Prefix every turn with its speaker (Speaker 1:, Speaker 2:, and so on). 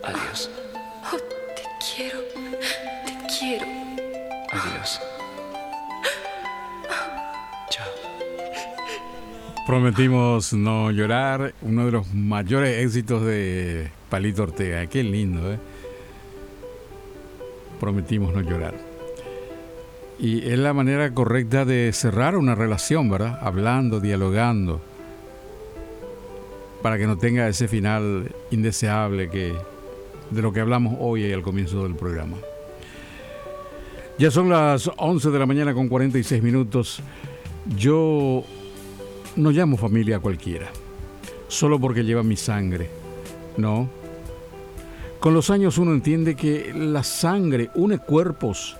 Speaker 1: Adiós.
Speaker 2: Oh, te quiero. Te quiero.
Speaker 1: Adiós. Chao.
Speaker 3: Prometimos no llorar, uno de los mayores éxitos de Palito Ortega. Qué lindo, ¿eh? Prometimos no llorar. Y es la manera correcta de cerrar una relación, ¿verdad? Hablando, dialogando, para que no tenga ese final indeseable de lo que hablamos hoy al comienzo del programa. Ya son las 11 de la mañana con 46 minutos. Yo no llamo familia a cualquiera, solo porque lleva mi sangre. No. Con los años uno entiende que la sangre une cuerpos